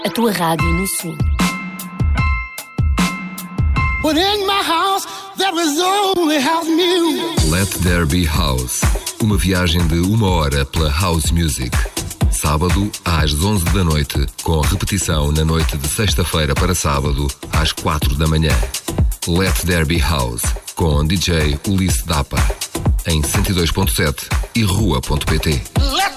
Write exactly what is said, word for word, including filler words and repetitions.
A tua rádio no swing. But in my house there is only house music. Let There Be House. Uma viagem de uma hora pela house music. Sábado às onze da noite, com repetição na noite de sexta-feira para sábado às quatro da manhã. Let There Be House, com D J Ulisses Dapa, em cento e dois ponto sete e rua ponto pt. Let